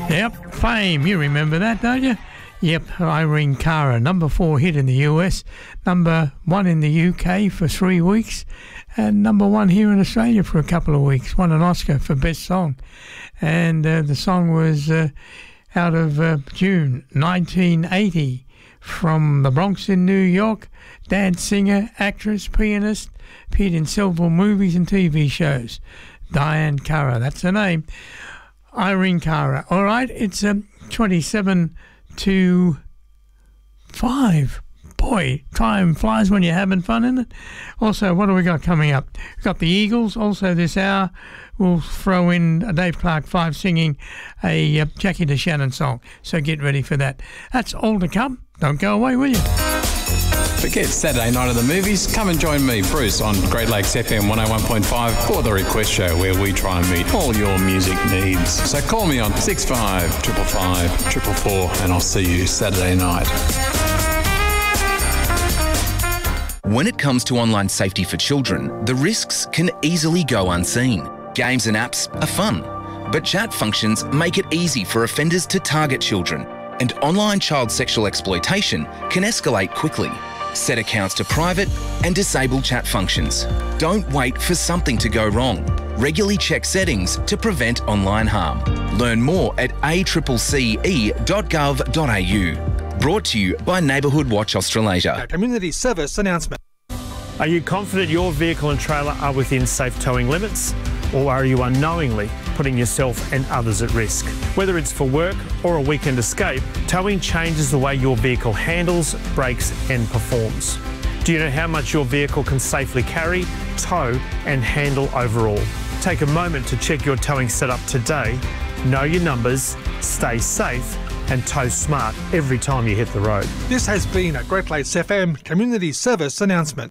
Yep, Fame. You remember that, don't you? Yep, Irene Cara, number 4 hit in the US, number 1 in the UK for 3 weeks, and number 1 here in Australia for a couple of weeks. Won an Oscar for Best Song. And the song was out of June 1980, from the Bronx in New York, dance singer, actress, pianist, appeared in several movies and TV shows. Diane Cara, that's her name. Irene Cara. All right, it's 27 to 5. Boy, time flies when you're having fun, isn't it? Also, what do we got coming up? We've got the Eagles. Also this hour, we'll throw in Dave Clark 5 singing a Jackie DeShannon song. So get ready for that. That's all to come. Don't go away, will you? Forget Saturday night at the movies. Come and join me, Bruce, on Great Lakes FM 101.5 for the Request Show, where we try and meet all your music needs. So call me on 65 555 444 and I'll see you Saturday night. When it comes to online safety for children, the risks can easily go unseen. Games and apps are fun, but chat functions make it easy for offenders to target children, and online child sexual exploitation can escalate quickly. Set accounts to private and disable chat functions. Don't wait for something to go wrong. Regularly check settings to prevent online harm. Learn more at accce.gov.au. Brought to you by Neighbourhood Watch Australasia. A community service announcement. Are you confident your vehicle and trailer are within safe towing limits? Or are you unknowingly putting yourself and others at risk? Whether it's for work or a weekend escape, towing changes the way your vehicle handles, brakes and performs. Do you know how much your vehicle can safely carry, tow and handle overall? Take a moment to check your towing setup today. Know your numbers, stay safe and tow smart every time you hit the road. This has been a Great Lakes FM community service announcement.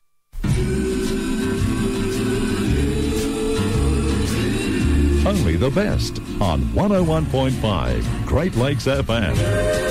Only the best on 101.5 Great Lakes FM.